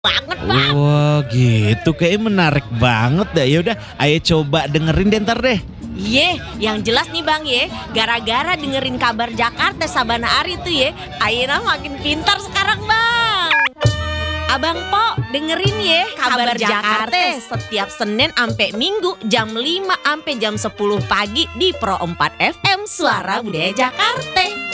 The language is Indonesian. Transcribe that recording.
banget, Bang. Wah gitu kayaknya menarik banget dah. Ya udah, ayo coba dengerin deh ntar deh. Yang jelas nih Bang gara-gara dengerin kabar Jakarta Sabana Ari tuh Ayeuna makin pintar sekarang Bang. Abang Po dengerin kabar Jakarta setiap Senin sampai Minggu jam 5 sampai jam 10 pagi di Pro 4 FM Suara Budaya Jakarta.